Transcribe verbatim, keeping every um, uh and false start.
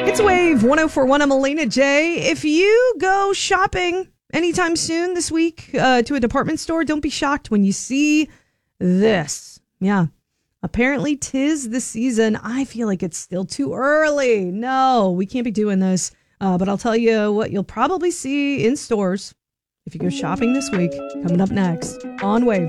It's Wave one oh four point one. I'm Elena J. If you go shopping anytime soon this week uh, to a department store, don't be shocked when you see this. Yeah. Apparently, 'tis the season. I feel like it's still too early. No, we can't be doing this. Uh, but I'll tell you what you'll probably see in stores if you go shopping this week. Coming up next on Wave.